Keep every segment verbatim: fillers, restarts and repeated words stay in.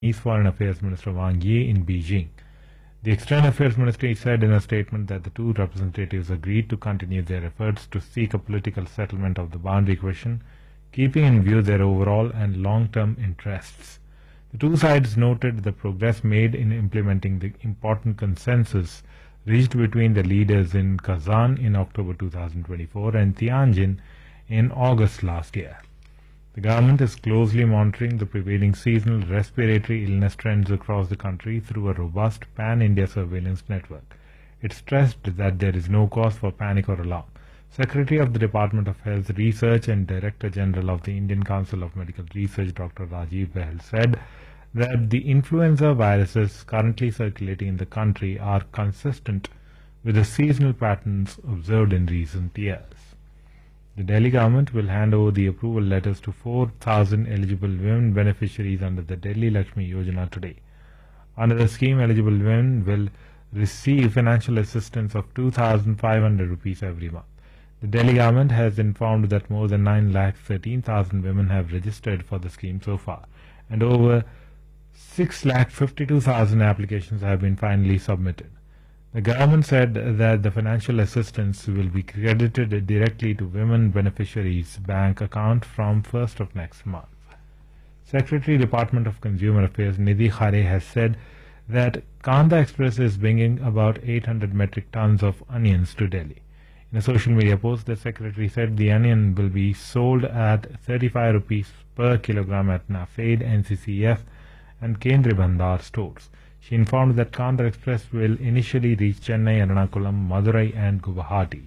Chinese Foreign Affairs Minister Wang Yi in Beijing. The External Affairs Ministry said in a statement that the two representatives agreed to continue their efforts to seek a political settlement of the boundary question, keeping in view their overall and long-term interests. The two sides noted the progress made in implementing the important consensus reached between the leaders in Kazan in October two thousand twenty-four and Tianjin in August last year. The government is closely monitoring the prevailing seasonal respiratory illness trends across the country through a robust pan-India surveillance network. It stressed that there is no cause for panic or alarm. Secretary of the Department of Health Research and Director General of the Indian Council of Medical Research, Doctor Rajiv Bahal, said that the influenza viruses currently circulating in the country are consistent with the seasonal patterns observed in recent years. The Delhi government will hand over the approval letters to four thousand eligible women beneficiaries under the Delhi Lakshmi Yojana today. Under the scheme, eligible women will receive financial assistance of two thousand five hundred rupees every month. The Delhi government has informed that more than nine lakh thirteen thousand women have registered for the scheme so far, and over six lakh fifty-two thousand applications have been finally submitted. The government said that the financial assistance will be credited directly to women beneficiaries' bank account from first of next month. Secretary, Department of Consumer Affairs Nidhi Khare has said that Kanda Express is bringing about eight hundred metric tons of onions to Delhi. In a social media post, the secretary said the onion will be sold at thirty-five rupees per kilogram at NAFED, N C C F and Kendriya Bhandar stores. She informed that Kanda Express will initially reach Chennai, Ernakulam, Madurai and Guwahati.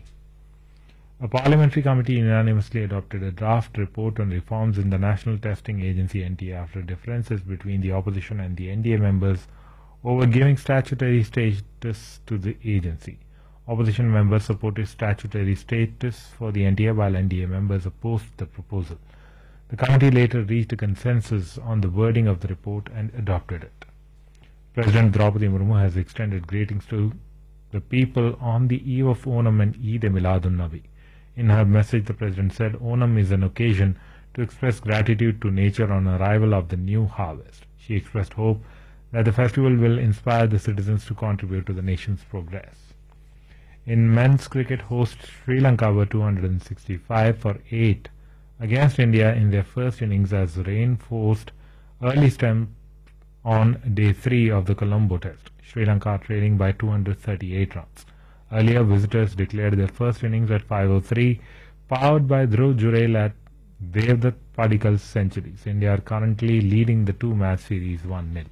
A parliamentary committee unanimously adopted a draft report on reforms in the National Testing Agency N T A after differences between the opposition and the N D A members over giving statutory status to the agency. Opposition members supported statutory status for the N T A while N D A members opposed the proposal. The committee later reached a consensus on the wording of the report and adopted it. President Draupadi Murmu has extended greetings to the people on the eve of Onam and Eid-e-Miladun-Nabi. In her message, the President said Onam is an occasion to express gratitude to nature on arrival of the new harvest. She expressed hope that the festival will inspire the citizens to contribute to the nation's progress. In men's cricket, host Sri Lanka were two hundred sixty-five for eight against India in their first innings as rain forced early stamp on day three of the Colombo Test. Sri Lanka trailing by two hundred thirty-eight runs. Earlier, visitors declared their first innings at five oh three, powered by Dhruv Jurel at Devdutt Padikkal's centuries. India are currently leading the two-match series one nil.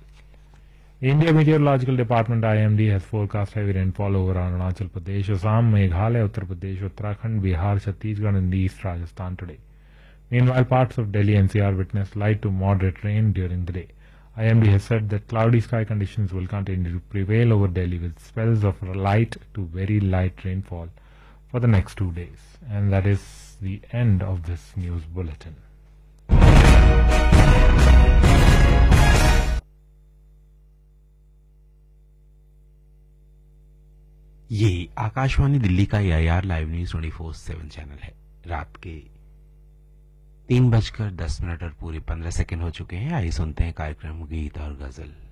India Meteorological Department I M D has forecast heavy rainfall over Arunachal Pradesh, Assam, Meghalaya, Uttar Pradesh, Uttarakhand, Bihar, Chhattisgarh and East Rajasthan today. Meanwhile, parts of Delhi N C R witnessed light to moderate rain during the day. I M D has said that cloudy sky conditions will continue to prevail over Delhi with spells of light to very light rainfall for the next two days. And that is the end of this news bulletin. ये आकाशवाणी दिल्ली का ए I R live news twenty four seven channel है। रात के तीन बजकर दस minute और पूरे पंद्रह सेकंड हो चुके हैं। आइए सुनते हैं कार्यक्रम गीत और गजल।